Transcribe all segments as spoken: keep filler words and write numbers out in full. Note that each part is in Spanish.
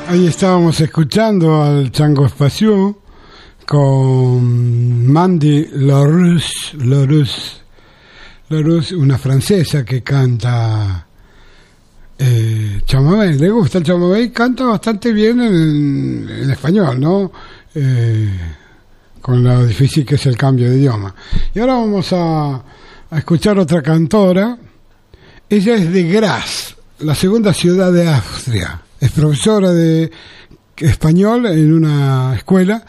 Ahí estábamos escuchando al Chango Espacio con Mandy Larousse, Larousse, Larousse, una francesa que canta eh, chamamé. Le gusta el chamamé y canta bastante bien en, en español, ¿no? Eh, con lo difícil que es el cambio de idioma. Y ahora vamos a, a escuchar otra cantora. Ella es de Graz, la segunda ciudad de Austria. Es profesora de español en una escuela,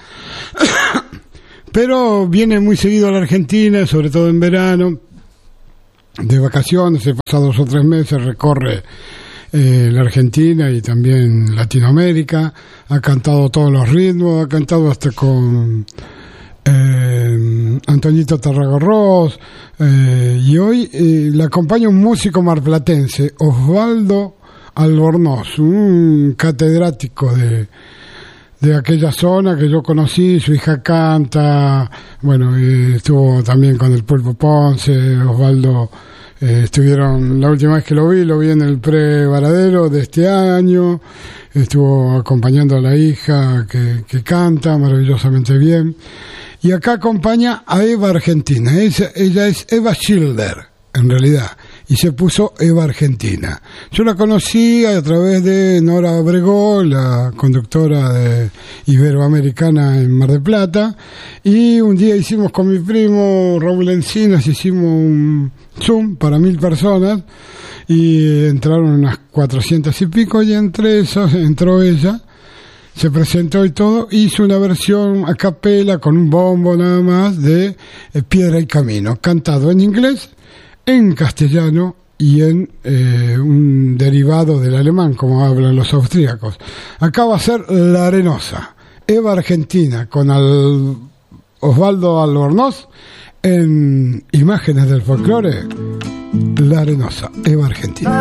pero viene muy seguido a la Argentina, sobre todo en verano, de vacaciones. He pasado dos o tres meses, recorre eh, la Argentina y también Latinoamérica. Ha cantado todos los ritmos, ha cantado hasta con eh, Antoñito Tarragorros, eh, y hoy eh, le acompaña un músico marplatense, Osvaldo Albornoz, un catedrático de, de aquella zona que yo conocí. Su hija canta, bueno, eh, estuvo también con el Pulpo Ponce. Osvaldo, eh, estuvieron, la última vez que lo vi, lo vi en el pre-Varadero de este año. Estuvo acompañando a la hija que, que canta maravillosamente bien. Y acá acompaña a Eva Argentina. Ella, ella es Eva Schilder, en realidad, y se puso Eva Argentina. Yo la conocí a través de Nora Obregó, la conductora de Iberoamericana en Mar del Plata, y un día hicimos con mi primo Raúl Encinas, hicimos un Zoom para mil personas, y entraron unas cuatrocientas y pico, y entre esos entró ella, se presentó y todo, hizo una versión a capela con un bombo nada más de Piedra y Camino, cantado en inglés, en castellano y en eh, un derivado del alemán, como hablan los austríacos. Acá va a ser La Arenosa, Eva Argentina, con al Osvaldo Albornoz en Imágenes del Folclore. La Arenosa, Eva Argentina.